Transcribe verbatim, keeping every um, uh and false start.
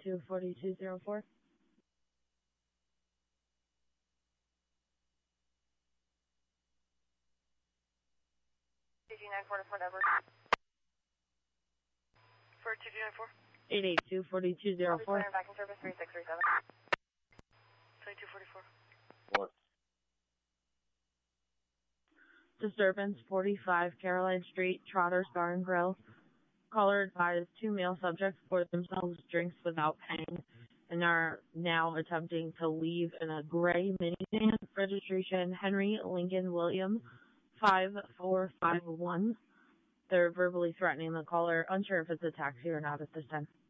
two four two zero four. G G nine four to Fort Edward. For two G nine four. eight eight two four two zero four. Back in service three six three seven. twenty-two forty-four. What? Disturbance forty-five Caroline Street, Trotter's Bar and Grill. Caller advised two male subjects poured themselves drinks without paying and are now attempting to leave in a gray minivan. Registration Henry Lincoln William five four five one. They're verbally threatening the caller. Unsure if it's a taxi or not at this time.